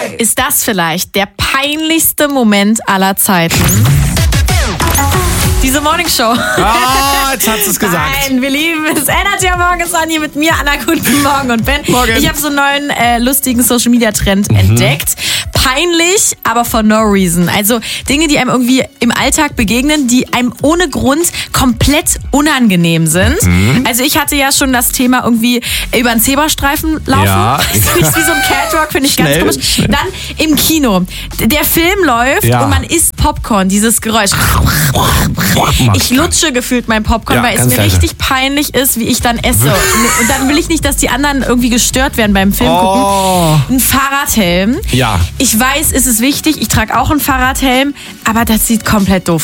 Ist das vielleicht der peinlichste Moment aller Zeiten? Diese Morningshow. Jetzt hat es gesagt. Nein, wir lieben es. Energy am Morgen ist hier mit mir, Anna. Guten Morgen. Und Ben, Morgen. Ich habe so einen neuen lustigen Social-Media-Trend entdeckt. Peinlich, aber for no reason. Also Dinge, die einem irgendwie im Alltag begegnen, die einem ohne Grund komplett unangenehm sind. Also ich hatte ja schon das Thema irgendwie über einen Zebrastreifen laufen. Ja. Das ist wie so ein Catwalk, finde ich ganz Schnell, komisch. schnell. Dann im Kino. Der Film läuft Ja. und man isst Popcorn, dieses Geräusch. Ich lutsche gefühlt mein Popcorn, Ja, weil es ganz mir leise. richtig peinlich ist, wie ich dann esse. Und dann will ich nicht, dass die anderen irgendwie gestört werden beim Film gucken. Ein Fahrradhelm. Ja. Ich weiß, es ist wichtig, ich trage auch einen Fahrradhelm, aber das sieht komplett doof